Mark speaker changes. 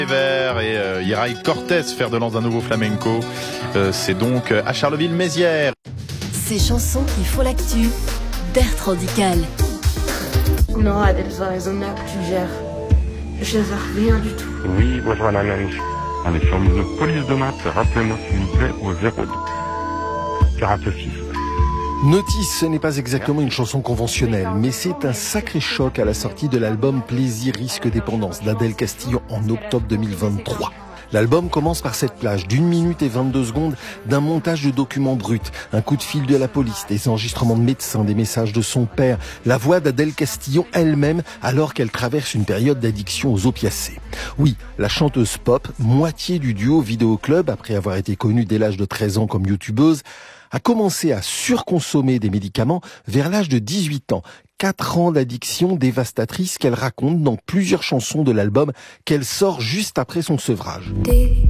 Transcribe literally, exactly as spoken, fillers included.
Speaker 1: Vert et euh, Iraï Cortés, fer de lance d'un nouveau flamenco. Euh, c'est donc euh, à Charleville-Mézières.
Speaker 2: Ces chansons qui font l'actu, Bertrand Dical.
Speaker 3: Non, Adèle, c'est raisonnable, tu gères. Je ne sais rien du tout.
Speaker 4: Oui, bonjour la manif. Allez, sur de police de Nantes, rappelez-moi s'il vous plaît au zéro deux quarante-six.
Speaker 5: Notice, ce n'est pas exactement une chanson conventionnelle, mais c'est un sacré choc à la sortie de l'album Plaisir, Risque, Dépendance d'Adèle Castillon en octobre deux mille vingt-trois. L'album commence par cette plage d'une minute et vingt-deux secondes d'un montage de documents bruts, un coup de fil de la police, des enregistrements de médecins, des messages de son père, la voix d'Adèle Castillon elle-même alors qu'elle traverse une période d'addiction aux opiacés. Oui, la chanteuse pop, moitié du duo Vidéo Club, après avoir été connue dès l'âge de treize ans comme youtubeuse, a commencé à surconsommer des médicaments vers l'âge de dix-huit ans. Quatre ans d'addiction dévastatrice qu'elle raconte dans plusieurs chansons de l'album qu'elle sort juste après son sevrage.